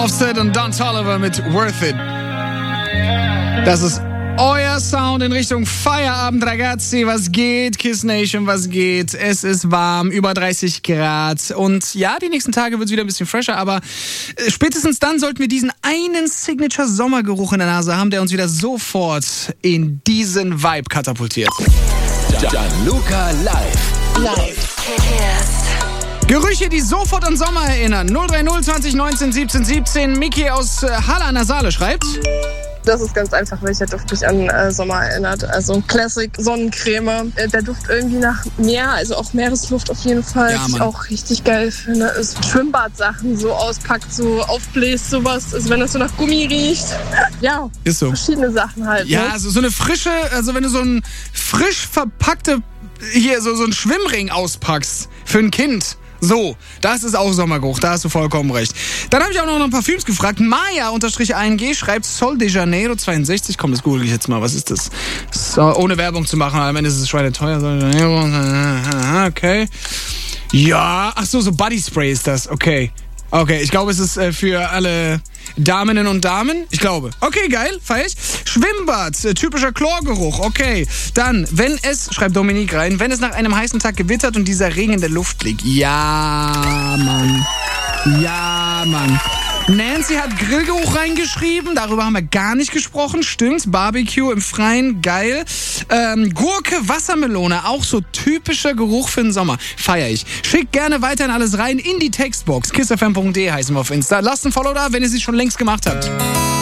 Offset und Don Toliver mit Worth It. Das ist euer Sound in Richtung Feierabend, ragazzi. Was geht? Kiss Nation, was geht? Es ist warm, über 30 Grad. Und ja, die nächsten Tage wird es wieder ein bisschen fresher, aber spätestens dann sollten wir diesen einen Signature-Sommergeruch in der Nase haben, der uns wieder sofort in diesen Vibe katapultiert. Gianluca live. Gerüche, die sofort an Sommer erinnern. 030 2019 17 17. Miki aus Halle an der Saale schreibt: Das ist ganz einfach, welcher Duft mich an Sommer erinnert. Also Classic Sonnencreme. Der Duft irgendwie nach Meer, also auch Meeresluft auf jeden Fall. Ja, was ich auch richtig geil finde, ist Schwimmbadsachen so auspackt, so aufbläst, sowas. Also wenn das so nach Gummi riecht. Ja, ist so. Verschiedene Sachen halt. Ja, ne? also so eine frische, also wenn du so ein frisch verpackte, hier so ein Schwimmring auspackst für ein Kind. So, das ist auch Sommergeruch, da hast du vollkommen recht. Dann habe ich auch noch nach Parfüms gefragt. Maya-1G schreibt Sol de Janeiro 62. Komm, das google ich jetzt mal. Was ist das? So, ohne Werbung zu machen, am Ende ist es schweineteuer. Sol de Janeiro, okay. Ja, ach so Body Spray ist das, okay. Okay, ich glaube, es ist für alle Daminnen und Damen. Ich glaube. Okay, geil, feier ich. Schwimmbad, typischer Chlorgeruch. Okay, dann, wenn es, schreibt Dominique rein, wenn es nach einem heißen Tag gewittert und dieser Regen in der Luft liegt. Ja, Mann. Ja, Mann. Nancy hat Grillgeruch reingeschrieben, darüber haben wir gar nicht gesprochen, stimmt, Barbecue im Freien, geil. Gurke, Wassermelone, auch so typischer Geruch für den Sommer, feier ich. Schickt gerne weiterhin alles rein in die Textbox, kissfm.de heißen wir auf Insta. Lasst ein Follow da, wenn ihr sie schon längst gemacht habt.